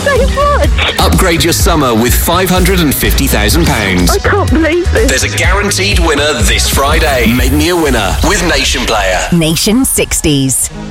so much. Upgrade your summer with £550,000. I can't believe this. There's a guaranteed winner this Friday. Make me a winner with Nation Player. Nation 60s.